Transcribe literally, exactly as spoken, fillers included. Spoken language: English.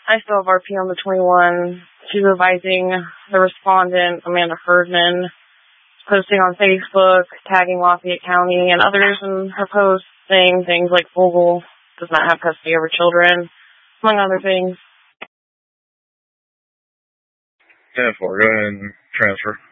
I still have R P on the twenty-one. She's advising the respondent, Amanda Herdman, posting on Facebook, tagging Lafayette County and others in her posts, saying things like Vogel does not have custody over children, among other things. ten four, go ahead and transfer.